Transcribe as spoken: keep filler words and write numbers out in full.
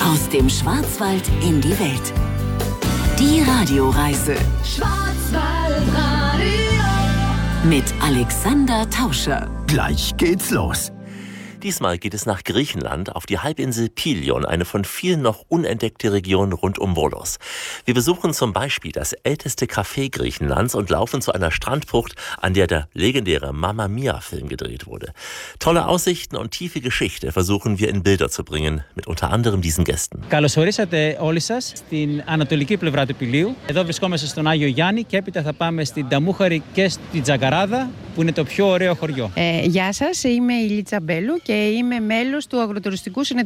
Aus dem Schwarzwald in die Welt. Die Radioreise. Schwarzwaldradio. Mit Alexander Tauscher. Gleich geht's los. Diesmal geht es nach Griechenland auf die Halbinsel Pilion, eine von vielen noch unentdeckte Region rund um Volos. Wir besuchen zum Beispiel das älteste Café Griechenlands und laufen zu einer Strandbucht, an der der legendäre Mamma Mia-Film gedreht wurde. Tolle Aussichten und tiefe Geschichte versuchen wir in Bilder zu bringen, mit unter anderem diesen Gästen. Καλώς ορίσατε όλοι σας στην ανατολική πλευρά του Πηλίου. Εδώ βρισκόμαστε στον Άγιο Γιάννη και έπειτα θα πάμε στην Ταμούχαρη και στην Τζαγκαράδα, που είναι το πιο ωραίο χωριό. Ε, γεια σας, είμαι η Λίτσα Μπέλου και είμαι μέλος του Αγροτουριστικού Συνεταιρισμού.